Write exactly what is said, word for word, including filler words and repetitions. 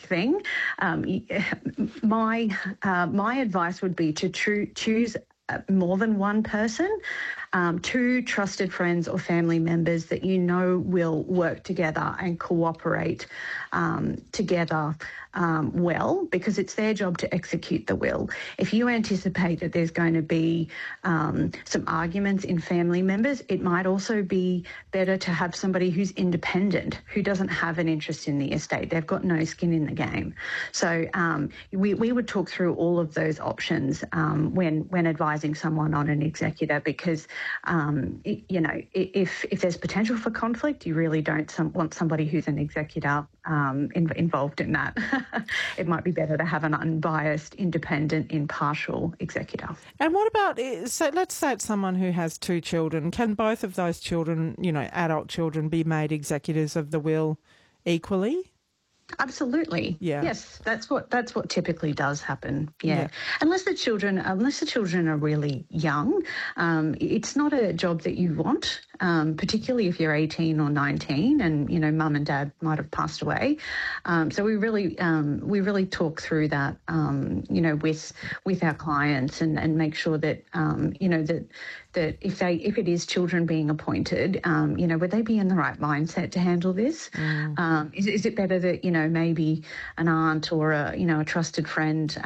thing. Um, my uh, my advice would be to tru- choose more than one person, um, two trusted friends or family members that you know will work together and cooperate um, together um, well, because it's their job to execute the will. If you anticipate that there's going to be um, some arguments in family members, it might also be better to have somebody who's independent, who doesn't have an interest in the estate. They've got no skin in the game. So um, we, we would talk through all of those options um, when, when advising someone on an executor, because, um, it, you know, if, if there's potential for conflict, you really don't some, want somebody who's an executor um, in, involved in that. It might be better to have an unbiased, independent, impartial executor. And what about, so let's say it's someone who has two children. Can both of those children, you know, adult children, be made executors of the will equally? Absolutely. Yeah. Yes, that's what that's what typically does happen. Yeah. Yeah. Unless the children unless the children are really young, um, it's not a job that you want, um, particularly if you're eighteen or nineteen and, you know, mum and dad might have passed away. Um, so we really um, we really talk through that, um, you know, with with our clients and, and make sure that, um, you know, that that if they if it is children being appointed, um, you know, would they be in the right mindset to handle this? Mm. Um, is, is it better that, you know, maybe an aunt or a, you know, a trusted friend